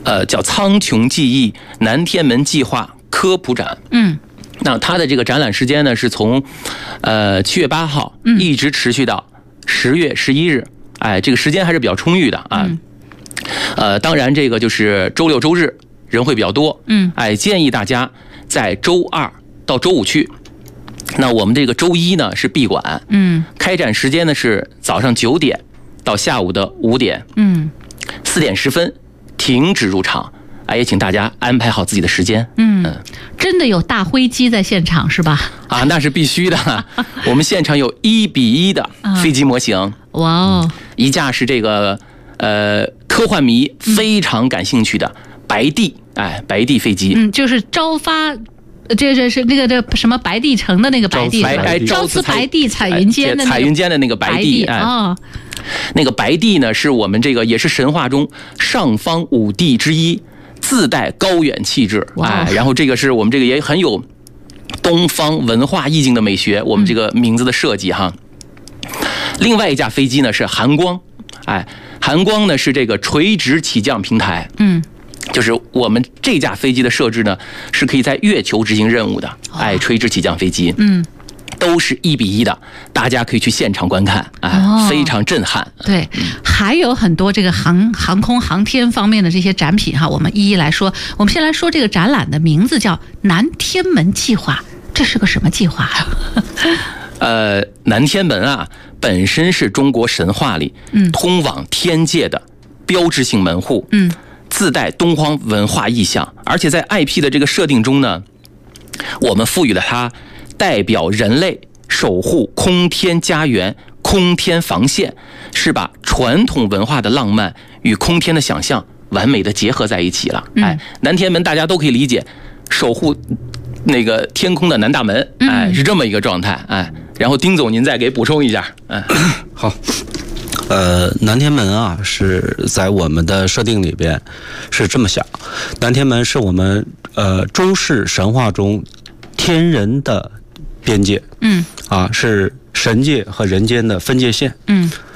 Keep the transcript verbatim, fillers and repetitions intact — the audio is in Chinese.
呃，叫苍穹记忆南天门计划科普展。 嗯， 那它的这个展览时间呢，是从呃七月八号一直持续到十月十一日。哎，这个时间还是比较充裕的啊。 嗯、 呃，当然这个就是周六周日人会比较多。 嗯， 哎，建议大家在周二到周五去。那我们这个周一呢是闭馆。 嗯， 开展时间呢是早上九点到下午的五点。 嗯， 四点十分停止入场。哎，也请大家安排好自己的时间。 嗯，嗯真的有大飞机在现场是吧？ 啊，那是必须的。我们现场有一比一的飞机模型。 哇哦， 一架是这个呃科幻迷非常感兴趣的白帝，嗯、哎，白帝飞机。 嗯，就是朝发。这这是那个这什么白帝城的那个白帝， 哎， 朝辞白帝彩云间的彩云间的那个白帝。 哎，哦， 那个白帝呢，是我们这个也是神话中上方五帝之一。自带高远气质，哎，然后这个是我们这个也很有东方文化意境的美学，我们这个名字的设计哈。另外一架飞机呢是寒光，哎，寒光呢是这个垂直起降平台， 嗯， 就是我们这架飞机的设置呢是可以在月球执行任务的，哎，垂直起降飞机， 嗯。 都是一比一的，大家可以去现场观看，哎，哦、非常震撼。 对，还有很多这个航航空航天方面的这些展品哈，我们一一来说。我们先来说这个展览的名字叫南天门计划，这是个什么计划啊？ 呃，南天门啊，本身是中国神话里通往天界的标志性门户，嗯，自带东方文化意象，而且在 I P 的这个设定中呢，我们赋予了它。代表人类守护空天家园、空天防线，是把传统文化的浪漫与空天的想象完美的结合在一起了。嗯、哎，南天门大家都可以理解，守护那个天空的南大门，哎，是这么一个状态。哎，然后丁总您再给补充一下。哎， 好。呃，南天门啊，是在我们的设定里边是这么想，南天门是我们呃中式神话中天人的边界， 嗯， 啊，是神界和人间的分界线， 嗯，